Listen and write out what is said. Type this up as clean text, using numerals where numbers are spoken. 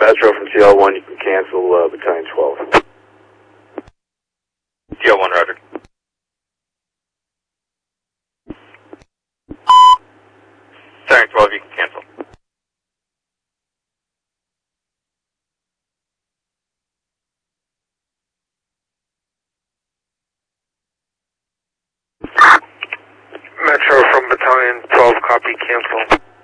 Metro from CL1, you can cancel Battalion 12. CL1, roger. Battalion 12, you can cancel. Metro from Battalion 12, copy, cancel.